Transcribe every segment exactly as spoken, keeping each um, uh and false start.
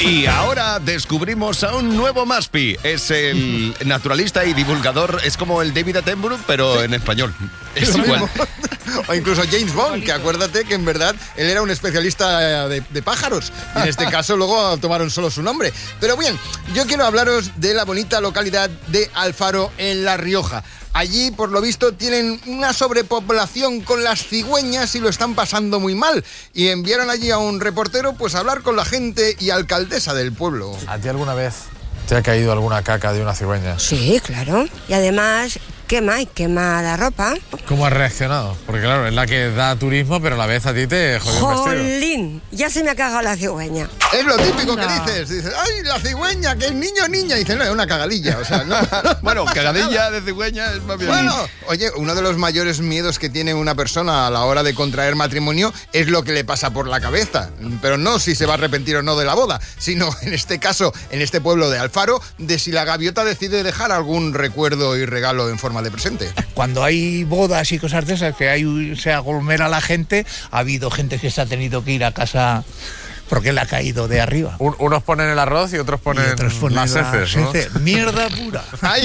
Y ahora descubrimos a un nuevo Maspi. Es el naturalista y divulgador, es como el David Attenborough, pero sí, en español. Es igual. O incluso James Bond, que acuérdate que en verdad él era un especialista de, de pájaros. Y en este caso luego tomaron solo su nombre. Pero bien, yo quiero hablaros de la bonita localidad de Alfaro, en La Rioja. Allí, por lo visto, tienen una sobrepoblación con las cigüeñas y lo están pasando muy mal. Y enviaron allí a un reportero pues a hablar con la gente y alcaldesa del pueblo. ¿A ti alguna vez te ha caído alguna caca de una cigüeña? Sí, claro. Y además quema y quema la ropa. ¿Cómo has reaccionado? Porque claro, es la que da turismo, pero a la vez a ti te jodió un vestido. ¡Jolín! Ya se me ha cagado la cigüeña. Es lo típico que no. dices. Dices, ¡ay, la cigüeña, que es niño o niña! Y dices, no, es una cagadilla. O sea, no. Bueno, cagadilla de cigüeña es más bien. Bueno, oye, uno de los mayores miedos que tiene una persona a la hora de contraer matrimonio es lo que le pasa por la cabeza. Pero no si se va a arrepentir o no de la boda, sino en este caso, en este pueblo de Alfaro, de si la gaviota decide dejar algún recuerdo y regalo en forma de presente. Cuando hay bodas y cosas de esas, que hay, se aglomera la gente, ha habido gente que se ha tenido que ir a casa porque le ha caído de arriba. Un, unos ponen el arroz y otros ponen, y otros ponen las heces, ¿no? Heces. Mierda pura. Ay,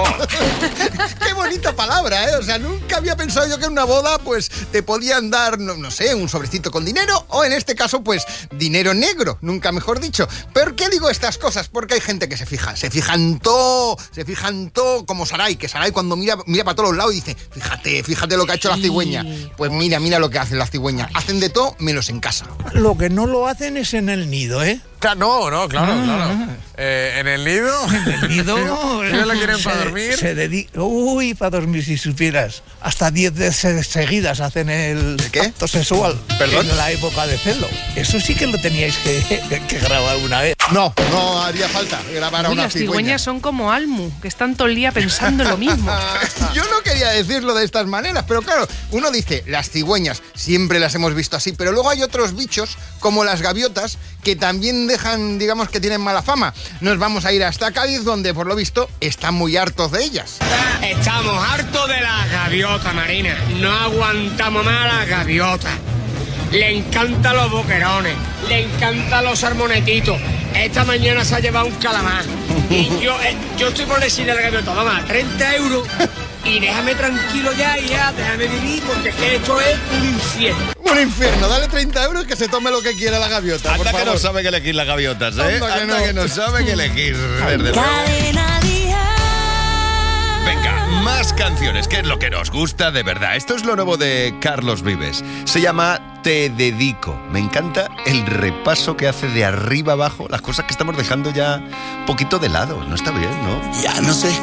qué bonita palabra, ¿eh? O sea, nunca había pensado yo que en una boda pues te podían dar, no, no sé, un sobrecito con dinero o en este caso pues dinero negro, nunca mejor dicho. ¿Por qué digo estas cosas? Porque hay gente que se fija, se fija en todo, se fija en todo, como Saray, que Saray cuando mira, mira para todos los lados dice, fíjate, fíjate lo que ha hecho la cigüeña. Pues mira, mira lo que hacen las cigüeñas. Hacen de todo menos en casa. Lo que no lo hacen es en el nido, ¿eh? No, no, claro, ah, claro. Eh, ¿En el nido? En el nido. ¿Ellos la quieren para dormir? Se dedica. Uy, para dormir, si supieras. Hasta diez veces seguidas hacen el ¿Qué? acto sexual. ¿Perdón? En la época de celo. Eso sí que lo teníais que, que grabar una vez. No, no haría falta grabar a una las cigüeña. Las cigüeñas son como Almu, que están todo el día pensando lo mismo. Yo no quería decirlo de estas maneras, pero claro, uno dice, las cigüeñas siempre las hemos visto así, pero luego hay otros bichos, como las gaviotas, que también dejan, digamos que tienen mala fama. Nos vamos a ir hasta Cádiz, donde por lo visto están muy hartos de ellas. Estamos hartos de las gaviotas, Marina. No aguantamos más las gaviotas. Le encantan los boquerones, le encantan los salmonetitos. Esta mañana se ha llevado un calamar. Y yo, eh, yo estoy por decirle a la gaviota, mamá, treinta euros. Y déjame tranquilo ya, y ya, déjame vivir, porque es que esto es un infierno. Un infierno, dale treinta euros que se tome lo que quiera la gaviota. Anda por que favor. no sabe que elegir las gaviotas, ¿eh? Anda que, Anda no. que no sabe que elegir. Venga, más canciones, que es lo que nos gusta de verdad. Esto es lo nuevo de Carlos Vives. Se llama Te Dedico. Me encanta el repaso que hace de arriba abajo, las cosas que estamos dejando ya un poquito de lado. No está bien, ¿no? Ya no sé